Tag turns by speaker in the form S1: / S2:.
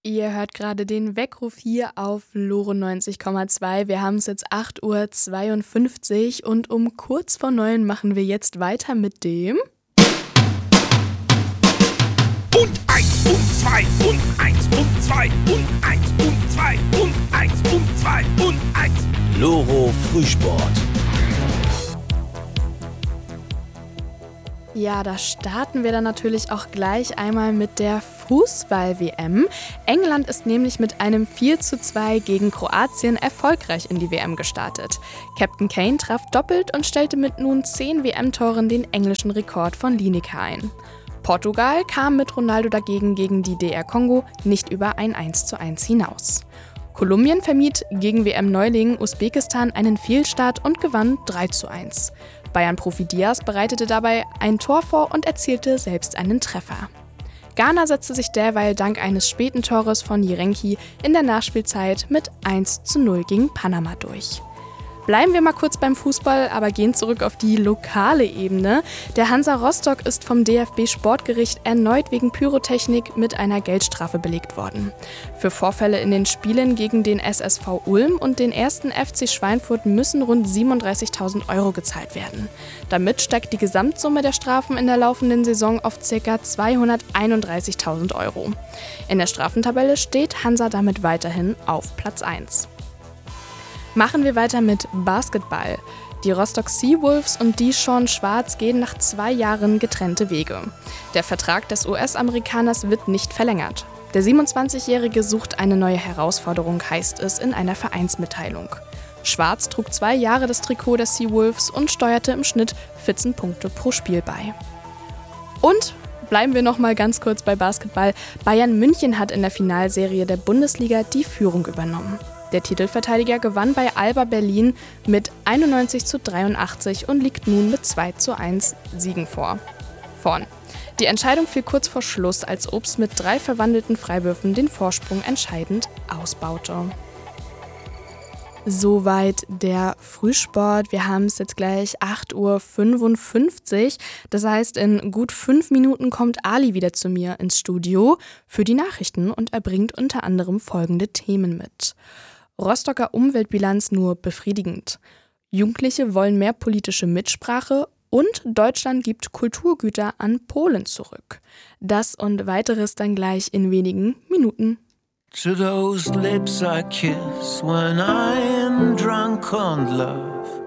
S1: Ihr hört gerade den Weckruf hier auf Lore 90,2. Wir haben es jetzt 8:52 Uhr und um kurz vor 9 machen wir jetzt weiter mit dem...
S2: Und 1 und 2 und 1 und 2 und 1 und 2 und 1 und 2 und 1.
S3: Loro Frühsport.
S1: Ja, da starten wir dann natürlich auch gleich einmal mit der Fußball-WM. England ist nämlich mit einem 4:2 gegen Kroatien erfolgreich in die WM gestartet. Captain Kane traf doppelt und stellte mit nun 10 WM-Toren den englischen Rekord von Lineker ein. Portugal kam mit Ronaldo dagegen gegen die DR Kongo nicht über ein 1:1 hinaus. Kolumbien vermied gegen WM-Neuling Usbekistan einen Fehlstart und gewann 3:1. Bayern-Profi Diaz bereitete dabei ein Tor vor und erzielte selbst einen Treffer. Ghana setzte sich derweil dank eines späten Tores von Yerenki in der Nachspielzeit mit 1:0 gegen Panama durch. Bleiben wir mal kurz beim Fußball, aber gehen zurück auf die lokale Ebene. Der Hansa Rostock ist vom DFB-Sportgericht erneut wegen Pyrotechnik mit einer Geldstrafe belegt worden. Für Vorfälle in den Spielen gegen den SSV Ulm und den 1. FC Schweinfurt müssen rund 37.000 € gezahlt werden. Damit steigt die Gesamtsumme der Strafen in der laufenden Saison auf ca. 231.000 €. In der Strafentabelle steht Hansa damit weiterhin auf Platz 1. Machen wir weiter mit Basketball. Die Rostock Seawolves und Deshaun Schwarz gehen nach 2 Jahren getrennte Wege. Der Vertrag des US-Amerikaners wird nicht verlängert. Der 27-Jährige sucht eine neue Herausforderung, heißt es in einer Vereinsmitteilung. Schwarz trug 2 Jahre das Trikot der Seawolves und steuerte im Schnitt 14 Punkte pro Spiel bei. Und bleiben wir noch mal ganz kurz bei Basketball. Bayern München hat in der Finalserie der Bundesliga die Führung übernommen. Der Titelverteidiger gewann bei Alba Berlin mit 91:83 und liegt nun mit 2:1 Siegen vorn. Die Entscheidung fiel kurz vor Schluss, als Obst mit 3 verwandelten Freiwürfen den Vorsprung entscheidend ausbaute. Soweit der Frühsport. Wir haben es jetzt gleich 8:55 Uhr. Das heißt, in gut 5 Minuten kommt Ali wieder zu mir ins Studio für die Nachrichten und er bringt unter anderem folgende Themen mit. Rostocker Umweltbilanz nur befriedigend. Jugendliche wollen mehr politische Mitsprache und Deutschland gibt Kulturgüter an Polen zurück. Das und weiteres dann gleich in wenigen Minuten.
S4: To those lips I kiss when I am drunk on love.